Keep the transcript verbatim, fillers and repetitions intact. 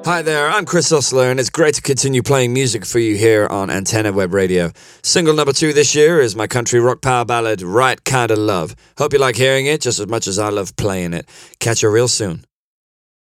Hi there, I'm Chris Hustler, and it's great to continue playing music for you here on Antenna Web Radio. Single number two this year is my country rock power ballad, Right Kinda Love. Hope you like hearing it just as much as I love playing it. Catch you real soon.